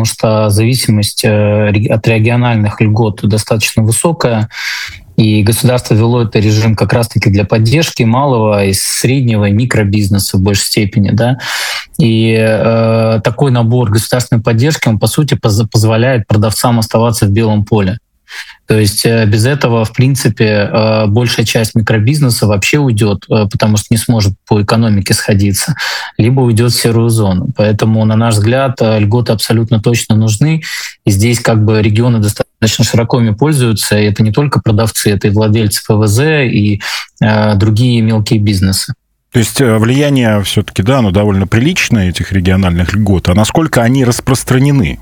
потому что зависимость от региональных льгот достаточно высокая. И государство ввело этот режим как раз-таки для поддержки малого и среднего, и микробизнеса в большей степени. Да? И такой набор государственной поддержки, он, по сути, позволяет продавцам оставаться в белом поле. То есть без этого, в принципе, большая часть микробизнеса вообще уйдет, потому что не сможет по экономике сходиться, либо уйдет в серую зону. Поэтому, на наш взгляд, льготы абсолютно точно нужны. И здесь как бы регионы достаточно широко ими пользуются. И это не только продавцы, это и владельцы ПВЗ, и другие мелкие бизнесы. То есть влияние все-таки, да, оно довольно приличное, этих региональных льгот. А насколько они распространены?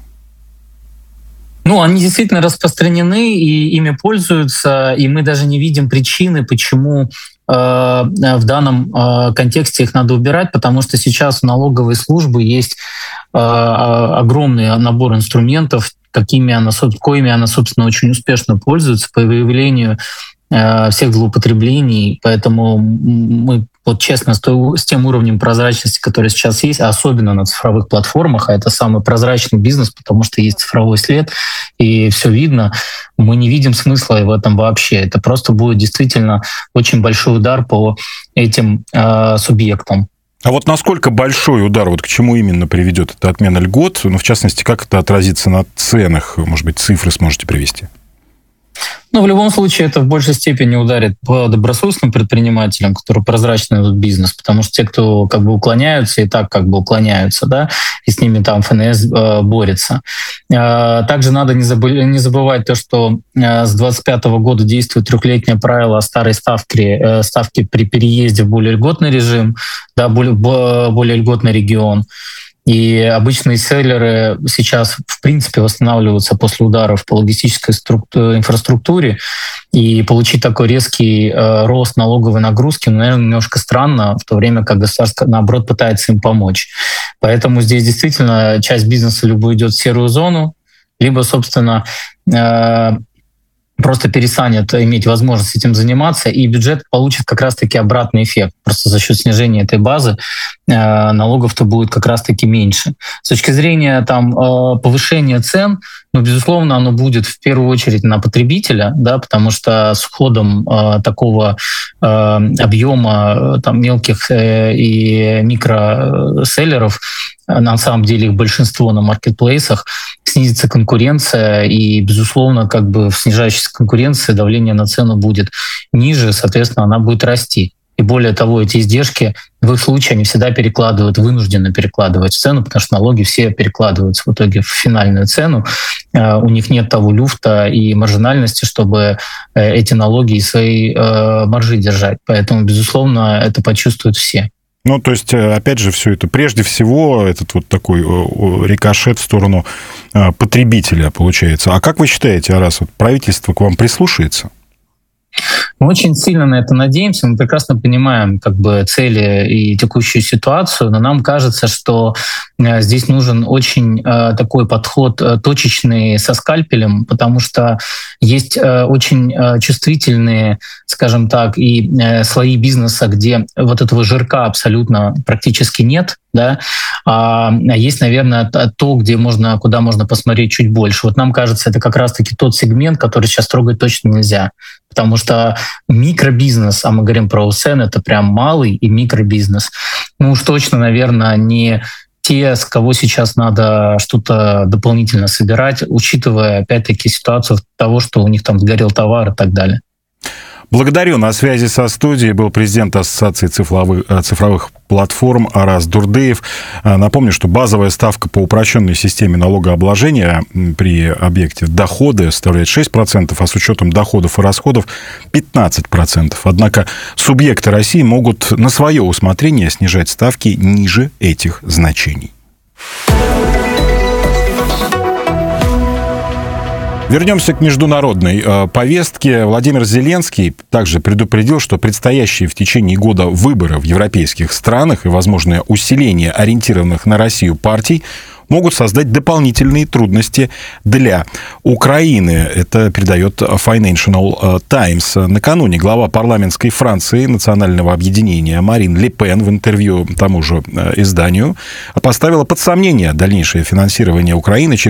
Они действительно распространены, и ими пользуются, и мы даже не видим причины, почему в данном контексте их надо убирать, потому что сейчас у налоговой службы есть огромный набор инструментов, коими она, собственно, очень успешно пользуется по выявлению всех злоупотреблений. Поэтому мы, честно, с тем уровнем прозрачности, который сейчас есть, особенно на цифровых платформах, а это самый прозрачный бизнес, потому что есть цифровой след, и все видно, мы не видим смысла в этом вообще. Это просто будет действительно очень большой удар по этим субъектам. А вот насколько большой удар, к чему именно приведет эта отмена льгот? В частности, как это отразится на ценах? Может быть, цифры сможете привести? В любом случае, это в большей степени ударит по добросовестным предпринимателям, которые прозрачно ведут бизнес, потому что те, кто уклоняются, и так уклоняются, да, и с ними там ФНС борется. Также надо не забывать то, что с 2025 года действует 3-летнее правило о старой ставке при переезде в более льготный режим, да, более льготный регион. И обычные селлеры сейчас, в принципе, восстанавливаются после ударов по логистической инфраструктуре. И получить такой резкий рост налоговой нагрузки, наверное, немножко странно, в то время как государство, наоборот, пытается им помочь. Поэтому здесь действительно часть бизнеса либо идет в серую зону, либо, собственно, просто перестанет иметь возможность этим заниматься, и бюджет получит как раз-таки обратный эффект. Просто за счет снижения этой базы налогов-то будет как раз-таки меньше. С точки зрения повышения цен, безусловно, оно будет в первую очередь на потребителя, да, потому что с входом такого объема мелких и микроселлеров, на самом деле их большинство на маркетплейсах, снизится конкуренция, и, безусловно, в снижающейся конкуренции давление на цену будет ниже, соответственно, она будет расти. И более того, эти издержки в их случае они всегда вынуждены перекладывать в цену, потому что налоги все перекладываются в итоге в финальную цену. У них нет того люфта и маржинальности, чтобы эти налоги и свои маржи держать. Поэтому, безусловно, это почувствуют все. То есть, опять же, все это, прежде всего, этот такой рикошет в сторону потребителя получается. А как вы считаете, Арас, правительство к вам прислушается? Мы очень сильно на это надеемся, мы прекрасно понимаем цели и текущую ситуацию, но нам кажется, что здесь нужен очень такой подход точечный со скальпелем, потому что есть очень чувствительные, скажем так, и слои бизнеса, где этого жирка абсолютно практически нет, да, а есть, наверное, то, куда можно посмотреть чуть больше. Нам кажется, это как раз-таки тот сегмент, который сейчас трогать точно нельзя. Потому что микробизнес, а мы говорим про УСН, это прям малый и микробизнес. Уж точно, наверное, не те, с кого сейчас надо что-то дополнительно собирать, учитывая, опять-таки, ситуацию того, что у них там сгорел товар и так далее. Благодарю. На связи со студией был президент Ассоциации цифровых платформ Арас Дурдыев. Напомню, что базовая ставка по упрощенной системе налогообложения при объекте дохода составляет 6%, а с учетом доходов и расходов 15%. Однако субъекты России могут на свое усмотрение снижать ставки ниже этих значений. Вернемся к международной повестке. Владимир Зеленский также предупредил, что предстоящие в течение года выборы в европейских странах и возможное усиление ориентированных на Россию партий могут создать дополнительные трудности для Украины. Это передает Financial Times. Накануне глава парламентской Франции национального объединения Марин Ле Пен в интервью тому же изданию поставила под сомнение дальнейшее финансирование Украины через